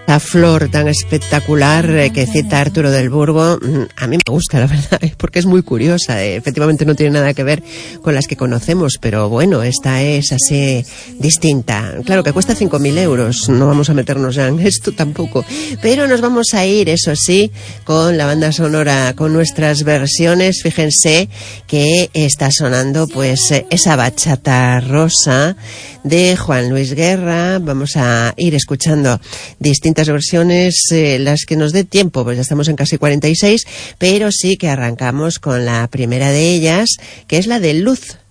La flor tan espectacular que cita Arturo del Burgo, a mí me gusta, la verdad, porque es muy curiosa. Efectivamente no tiene nada que ver con las que conocemos, pero bueno, esta es así distinta. Claro que cuesta 5.000 euros, no vamos a meternos ya en esto tampoco, pero nos vamos a ir, eso sí, con la banda sonora, con nuestras versiones. Fíjense que está sonando pues esa bachata rosa de Juan Luis Guerra. Vamos a ir escuchando distintas versiones, las que nos dé tiempo, pues ya estamos en casi 46, pero sí que arrancamos con la primera de ellas, que es la de Luz.